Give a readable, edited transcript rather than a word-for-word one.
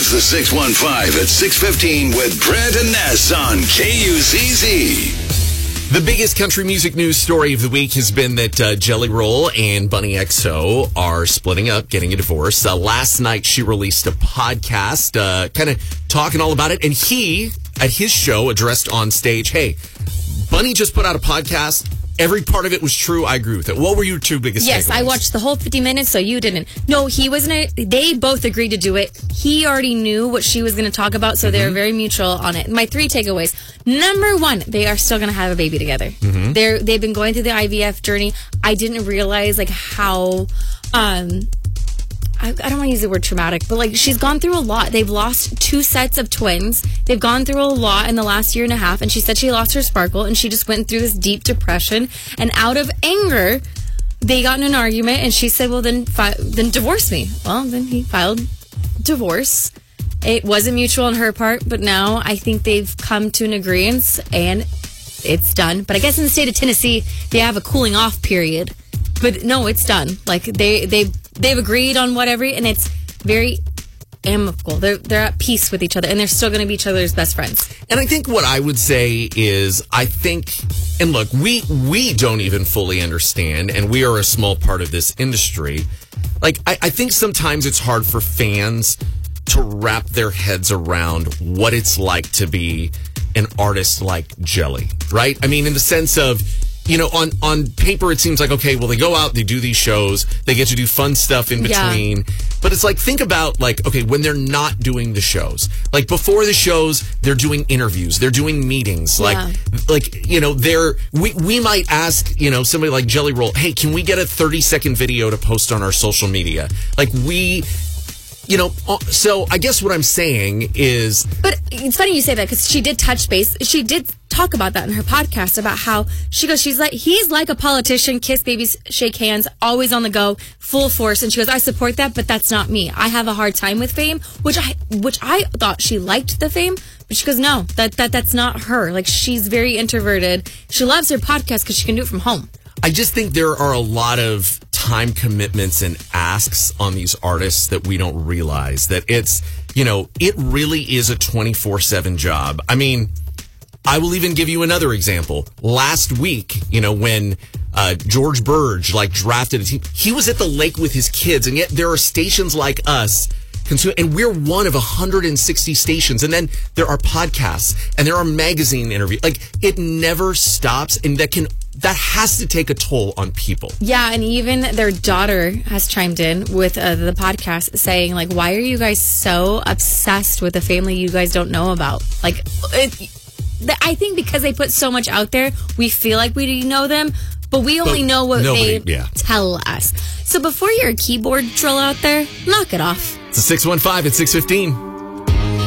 It's the 615 at 6:15 with Brent and Ness on KUZZ. The biggest country music news story of the week has been that Jelly Roll and Bunny XO are splitting up, getting a divorce. Last night, she released a podcast kind of talking all about it. And he, at his show, addressed on stage, hey, Bunny just put out a podcast. Every part of it was true. I agree with it. What were your two biggest Yes, takeaways? I watched the whole 50 minutes, so you didn't. No, he wasn't. They both agreed to do it. He already knew what she was going to talk about, so they were very mutual on it. My three takeaways. Number one, they are still going to have a baby together. They've been going through the IVF journey. I didn't realize how... I don't want to use the word traumatic, but she's gone through a lot. They've lost 2 sets of twins. They've gone through a lot in the last year and a half, and she said she lost her sparkle, and she just went through this deep depression. And out of anger, they got in an argument, and she said, well, then divorce me. Well, then he filed divorce. It wasn't mutual on her part, but now I think they've come to an agreement, and it's done. But I guess in the state of Tennessee, they have a cooling off period. But no, it's done. They've agreed on whatever, and it's very amicable. They're at peace with each other, and they're still going to be each other's best friends. And I think what I would say is, and look, we don't even fully understand, and we are a small part of this industry. I think sometimes it's hard for fans to wrap their heads around what it's like to be an artist like Jelly, right? I mean, in the sense of, on paper, it seems like, okay, well, they go out, they do these shows, they get to do fun stuff in between. Yeah. But it's think about, okay, when they're not doing the shows. Before the shows, they're doing interviews, they're doing meetings. Yeah. We might ask, somebody like Jelly Roll, hey, can we get a 30-second video to post on our social media? So I guess what I'm saying is... But it's funny you say that, because she did touch base. She did talk about that in her podcast, about how he's like a politician, kiss babies, shake hands, always on the go, full force. And she goes, I support that, but that's not me. I have a hard time with fame, which I thought she liked the fame. But she goes, no, that's not her. She's very introverted. She loves her podcast because she can do it from home. I just think there are a lot of time commitments and asks on these artists that we don't realize, that it's, it really is a 24/7 job. I mean, I will even give you another example. Last week, when George Burge drafted a team, he was at the lake with his kids, and yet there are stations like us, and we're one of 160 stations. And then there are podcasts, and there are magazine interviews. It never stops, and that has to take a toll on people. Yeah, and even their daughter has chimed in with the podcast saying, why are you guys so obsessed with a family you guys don't know about? I think because they put so much out there, we feel like we know them, but we only know what they tell us. So before you're a keyboard troll out there, knock it off. It's a 615 at 6:15.